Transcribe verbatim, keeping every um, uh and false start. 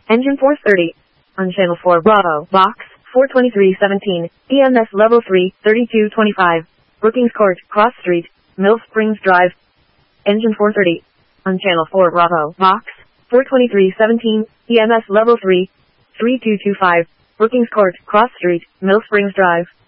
Engine four thirty. On channel four Bravo, box, four twenty-three seventeen, E M S level three, thirty-two twenty-five. Brookings Court, Cross Street, Mill Springs Drive. Engine four thirty. On channel four Bravo, box, four twenty-three seventeen, E M S level three, thirty-two twenty-five. Brookings Court, Cross Street, Mill Springs Drive.